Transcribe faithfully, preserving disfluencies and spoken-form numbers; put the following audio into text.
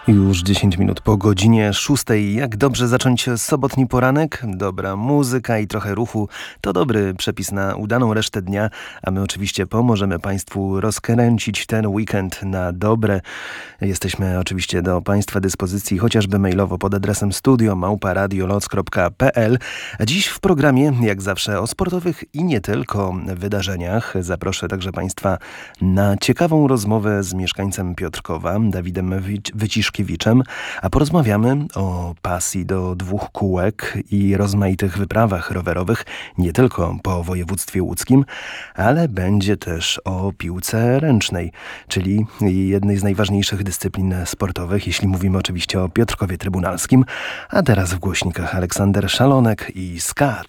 Już dziesięć minut po godzinie szóstej. Jak dobrze zacząć sobotni poranek? Dobra muzyka i trochę ruchu to dobry przepis na udaną resztę dnia, a my oczywiście pomożemy Państwu rozkręcić ten weekend na dobre. Jesteśmy oczywiście do Państwa dyspozycji chociażby mailowo pod adresem studio małpa radio loc kropka pe el. Dziś w programie, jak zawsze, o sportowych i nie tylko wydarzeniach. Zaproszę także Państwa na ciekawą rozmowę z mieszkańcem Piotrkowa, Dawidem Wyciszkiem, a porozmawiamy o pasji do dwóch kółek i rozmaitych wyprawach rowerowych, nie tylko po województwie łódzkim, ale będzie też o piłce ręcznej, czyli jednej z najważniejszych dyscyplin sportowych, jeśli mówimy oczywiście o Piotrkowie Trybunalskim. A teraz w głośnikach Aleksander Szalonek i Skat.